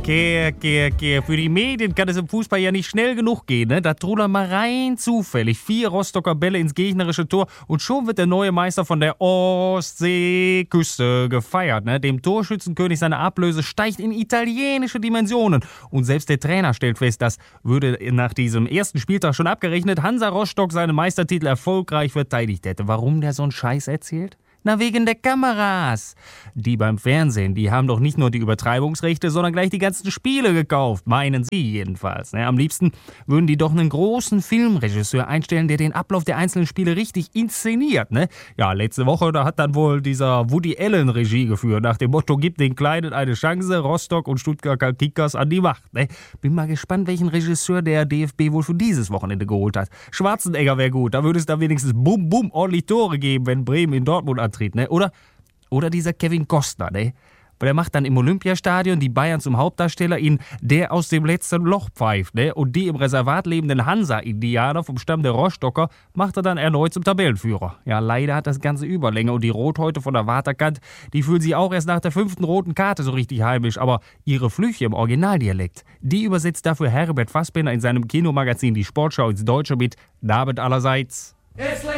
Kehr. Für die Medien kann es im Fußball ja nicht schnell genug gehen, ne? Da trudern mal rein zufällig 4 Rostocker Bälle ins gegnerische Tor und schon wird der neue Meister von der Ostseeküste gefeiert, ne? Dem Torschützenkönig seine Ablöse steigt in italienische Dimensionen. Und selbst der Trainer stellt fest, das würde nach diesem ersten Spieltag schon abgerechnet Hansa Rostock seinen Meistertitel erfolgreich verteidigt hätte. Warum der so einen Scheiß erzählt? Na, wegen der Kameras. Die beim Fernsehen, die haben doch nicht nur die Übertreibungsrechte, sondern gleich die ganzen Spiele gekauft. Meinen sie jedenfalls. Am liebsten würden die doch einen großen Filmregisseur einstellen, der den Ablauf der einzelnen Spiele richtig inszeniert. Ne? Ja, letzte Woche, da hat dann wohl dieser Woody Allen Regie geführt. Nach dem Motto, gib den Kleinen eine Chance, Rostock und Stuttgarter Kickers an die Macht. Ne? Bin mal gespannt, welchen Regisseur der DFB wohl für dieses Wochenende geholt hat. Schwarzenegger wäre gut. Da würde es da wenigstens bum ordentlich Tore geben, wenn Bremen in Dortmund antritt, ne? Oder dieser Kevin Costner, ne? Der macht dann im Olympiastadion die Bayern zum Hauptdarsteller in Der aus dem letzten Loch pfeift, ne? Und die im Reservat lebenden Hansa-Indianer vom Stamm der Rostocker macht er dann erneut zum Tabellenführer. Ja, leider hat das Ganze Überlänge und die Rothäute von der Waterkant, die fühlen sich auch erst nach der 5. roten Karte so richtig heimisch, aber ihre Flüche im Originaldialekt, die übersetzt dafür Herbert Fassbinder in seinem Kinomagazin Die Sportschau ins Deutsche mit Abend allerseits.